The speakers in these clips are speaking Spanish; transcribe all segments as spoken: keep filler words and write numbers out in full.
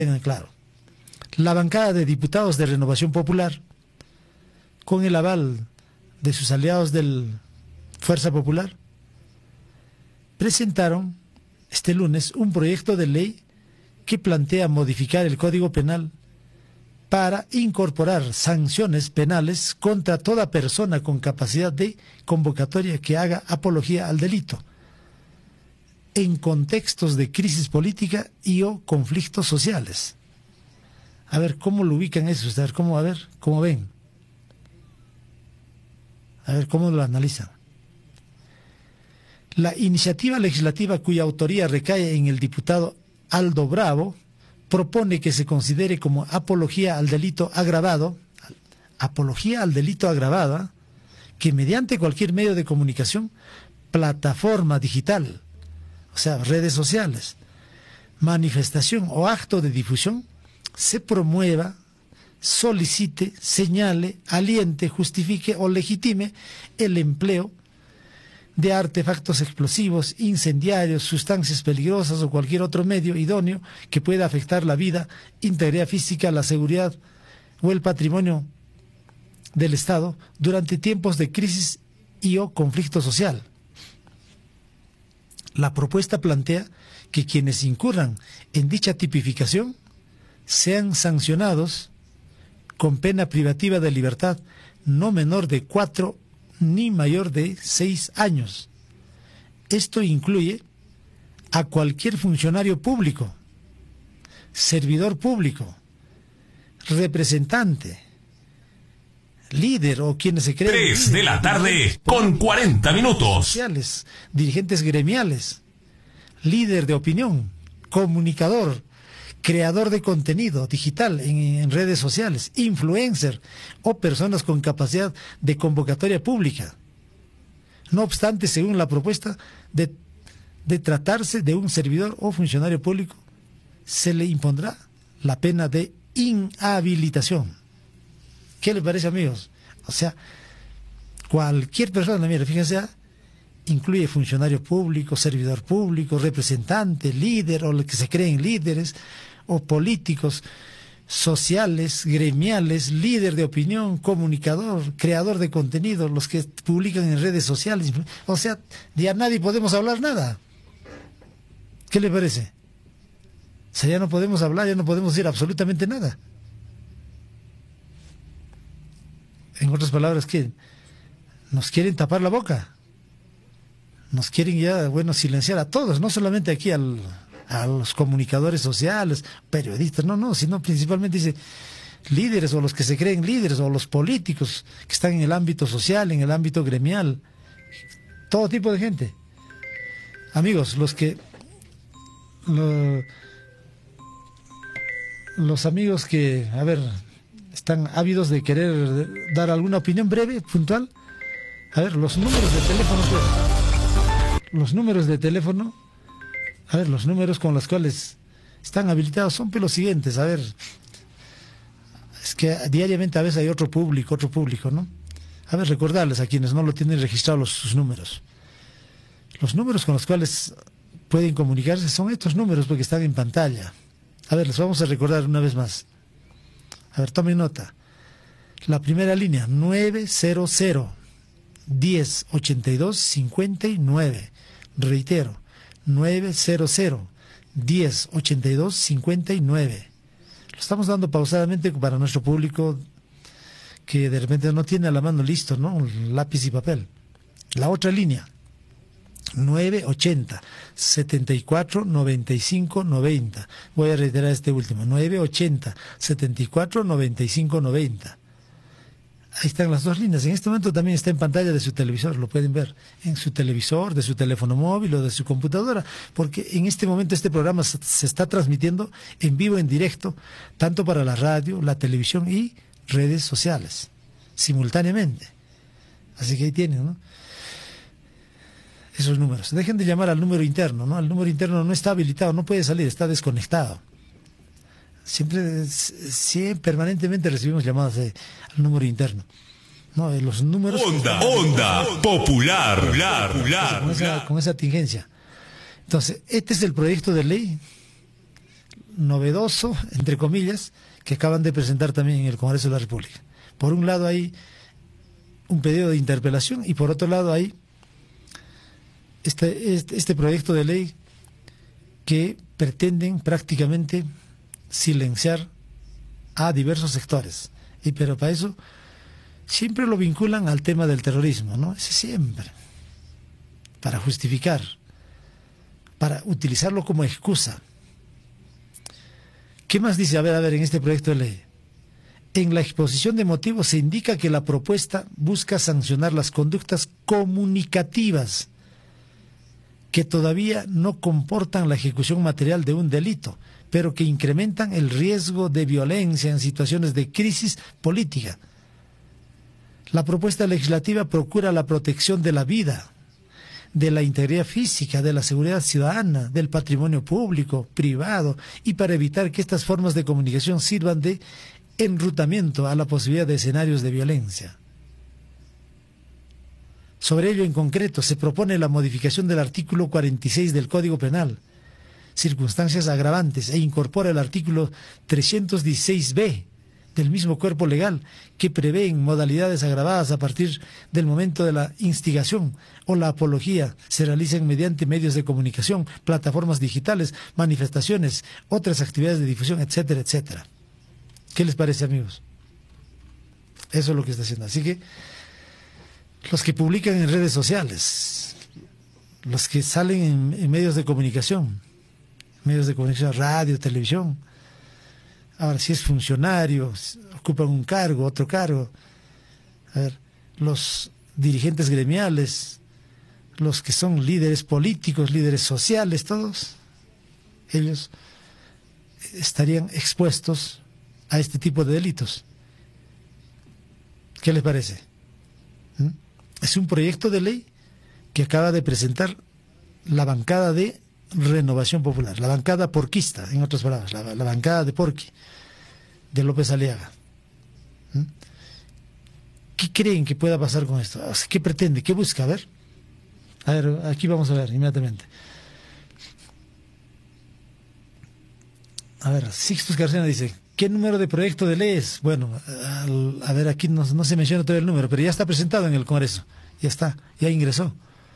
tengan claro. La bancada de diputados de Renovación Popular, con el aval de sus aliados del Fuerza Popular, presentaron este lunes un proyecto de ley que plantea modificar el Código Penal para incorporar sanciones penales contra toda persona con capacidad de convocatoria que haga apología al delito en contextos de crisis política y o conflictos sociales. A ver, ¿cómo lo ubican eso ustedes? ¿Cómo, a ver, cómo ven? A ver, ¿cómo lo analizan? La iniciativa legislativa cuya autoría recae en el diputado Aldo Bravo propone que se considere como apología al delito agravado, apología al delito agravada, que mediante cualquier medio de comunicación, plataforma digital, o sea, redes sociales, manifestación o acto de difusión, se promueva, solicite, señale, aliente, justifique o legitime el empleo de artefactos explosivos, incendiarios, sustancias peligrosas o cualquier otro medio idóneo que pueda afectar la vida, integridad física, la seguridad o el patrimonio del Estado durante tiempos de crisis y o conflicto social. La propuesta plantea que quienes incurran en dicha tipificación sean sancionados con pena privativa de libertad no menor de cuatro ni mayor de seis años. Esto incluye a cualquier funcionario público, servidor público, representante, líder o quienes se creen... Tres de la tarde con cuarenta minutos. Sociales, dirigentes gremiales, líder de opinión, comunicador, creador de contenido digital en, en redes sociales, influencer o personas con capacidad de convocatoria pública. No obstante, según la propuesta, de, de tratarse de un servidor o funcionario público, se le impondrá la pena de inhabilitación. ¿Qué les parece, amigos? O sea, cualquier persona, mira, fíjense, incluye funcionario público, servidor público, representante, líder o los que se creen líderes, o políticos, sociales, gremiales, líder de opinión, comunicador, creador de contenido, los que publican en redes sociales. O sea, ya nadie podemos hablar nada. ¿Qué le parece? O sea, ya no podemos hablar, ya no podemos decir absolutamente nada. En otras palabras, ¿qué? Nos quieren tapar la boca. Nos quieren ya, bueno, silenciar a todos, no solamente aquí al... a los comunicadores sociales, periodistas, no, no, sino principalmente dice líderes o los que se creen líderes o los políticos que están en el ámbito social, en el ámbito gremial, todo tipo de gente. Amigos, los que lo, los amigos que, a ver, están ávidos de querer dar alguna opinión breve, puntual, a ver, los números de teléfono, pues, los números de teléfono. A ver, los números con los cuales están habilitados son pues los siguientes. A ver, es que diariamente a veces hay otro público, otro público, ¿no? A ver, recordarles a quienes no lo tienen registrados los, sus números. Los números con los cuales pueden comunicarse son estos números porque están en pantalla. A ver, les vamos a recordar una vez más. A ver, tomen nota. La primera línea, nueve cero cero, diez, ochenta y dos, cincuenta y nueve. Reitero. nueve cero cero, diez, ochenta y dos, cincuenta y nueve. Lo estamos dando pausadamente para nuestro público que de repente no tiene a la mano listo, ¿no? Un lápiz y papel. La otra línea, nueve ochenta, setenta y cuatro, noventa y cinco, noventa. Voy a reiterar este último, nueve ochenta, setenta y cuatro, noventa y cinco, noventa. Ahí están las dos líneas. En este momento también está en pantalla de su televisor, lo pueden ver, en su televisor, de su teléfono móvil o de su computadora, porque en este momento este programa se está transmitiendo en vivo, en directo, tanto para la radio, la televisión y redes sociales, simultáneamente. Así que ahí tienen, ¿no? Esos números. Dejen de llamar al número interno, ¿no? El número interno no está habilitado, no puede salir, está desconectado. Siempre, siempre permanentemente recibimos llamadas de, al número interno. No, los números... Onda, onda, popular, popular, popular. Con esa, con esa tingencia. Entonces, este es el proyecto de ley. novedoso, entre comillas, que acaban de presentar también en el Congreso de la República. Por un lado hay un pedido de interpelación y por otro lado hay este, este, este proyecto de ley que pretenden prácticamente silenciar a diversos sectores. Y pero para eso siempre lo vinculan al tema del terrorismo, ¿no? Ese siempre. Para justificar, para utilizarlo como excusa. ¿Qué más dice? A ver, a ver, en este proyecto de ley. En la exposición de motivos se indica que la propuesta busca sancionar las conductas comunicativas que todavía no comportan la ejecución material de un delito, pero que incrementan el riesgo de violencia en situaciones de crisis política. La propuesta legislativa procura la protección de la vida, de la integridad física, de la seguridad ciudadana, del patrimonio público, privado, y para evitar que estas formas de comunicación sirvan de enrutamiento a la posibilidad de escenarios de violencia. Sobre ello, en concreto, se propone la modificación del artículo cuarenta y seis del Código Penal, circunstancias agravantes, e incorpora el artículo trescientos dieciséis be del mismo cuerpo legal, que prevén modalidades agravadas a partir del momento de la instigación o la apología se realicen mediante medios de comunicación, plataformas digitales, manifestaciones, otras actividades de difusión, etcétera, etcétera. ¿Qué les parece, amigos? Eso es lo que está haciendo. Así que los que publican en redes sociales, los que salen en, en medios de comunicación, medios de comunicación, radio, televisión, ahora si es funcionario, ocupan un cargo, otro cargo, a ver, los dirigentes gremiales, los que son líderes políticos, líderes sociales, todos, ellos estarían expuestos a este tipo de delitos. ¿Qué les parece? ¿Mm? Es un proyecto de ley que acaba de presentar la bancada de Renovación Popular, la bancada porquista, en otras palabras, la, la bancada de Porqui, de López Aliaga. ¿Mm? ¿Qué creen que pueda pasar con esto? ¿Qué pretende? ¿Qué busca? A ver, a ver, aquí vamos a ver inmediatamente. A ver, Sixtus García dice, ¿qué número de proyecto de ley es? Bueno, al, a ver, aquí no, no se menciona todo el número, pero ya está presentado en el Congreso, ya está, ya ingresó.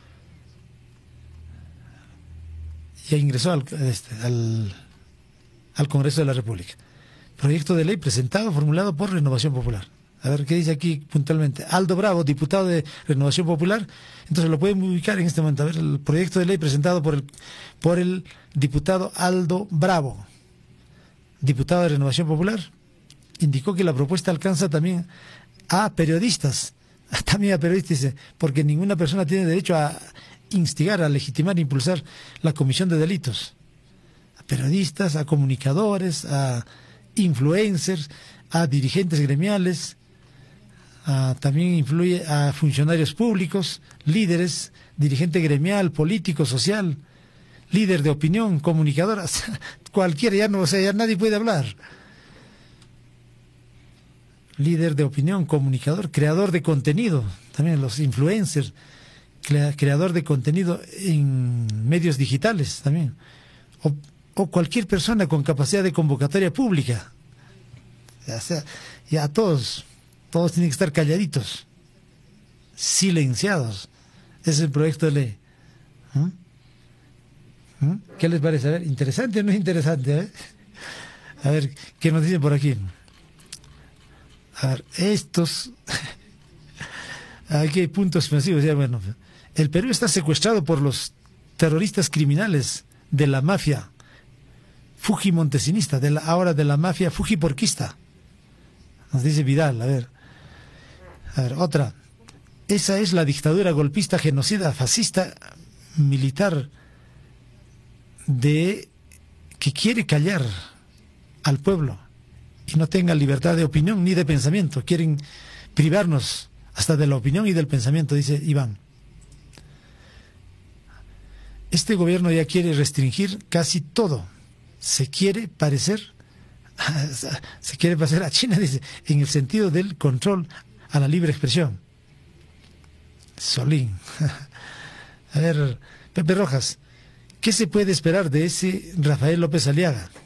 Ya ingresó al, este, al, al Congreso de la República. Proyecto de ley presentado, formulado por Renovación Popular. A ver, ¿qué dice aquí puntualmente? Aldo Bravo, diputado de Renovación Popular. Entonces lo pueden ubicar en este momento. A ver, el proyecto de ley presentado por el, por el diputado Aldo Bravo, diputado de Renovación Popular, indicó que la propuesta alcanza también a periodistas, también a periodistas, dice, porque ninguna persona tiene derecho a instigar, a legitimar, a impulsar la comisión de delitos. A periodistas, a comunicadores, a influencers, a dirigentes gremiales, a, también influye a funcionarios públicos, líderes, dirigente gremial, político, social, líder de opinión, comunicador, cualquiera, ya no, o sea, ya nadie puede hablar. Líder de opinión, comunicador, creador de contenido, también los influencers, creador de contenido en medios digitales también, o, o cualquier persona con capacidad de convocatoria pública. O sea, ya todos, todos tienen que estar calladitos, silenciados. Ese es el proyecto de ley. ¿Mm? ¿Mm? ¿Qué les parece? A ver, ¿interesante o no es interesante? ¿Eh? A ver, ¿qué nos dicen por aquí? A ver, estos... aquí hay puntos suspensivos. Ya, bueno, el Perú está secuestrado por los terroristas criminales de la mafia fujimontesinista, de la, ahora de la mafia fujiporquista. Nos dice Vidal, a ver. A ver, otra. Esa es la dictadura golpista, genocida, fascista, militar, de que quiere callar al pueblo y no tenga libertad de opinión ni de pensamiento. Quieren privarnos hasta de la opinión y del pensamiento, dice Iván. Este gobierno ya quiere restringir casi todo. Se quiere parecer, se quiere parecer a China, dice, en el sentido del control a la libre expresión. Solín. A ver, Pepe Rojas, ¿qué se puede esperar de ese Rafael López Aliaga?